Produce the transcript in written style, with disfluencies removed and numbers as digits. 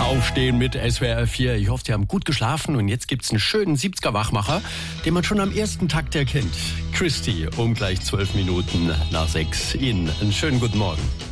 Aufstehen mit SWR 4. Ich hoffe, Sie haben gut geschlafen und jetzt gibt's einen schönen 70er-Wachmacher, den man schon am ersten Takt erkennt. Christy, um gleich 12 Minuten nach 6. Ihnen einen schönen guten Morgen.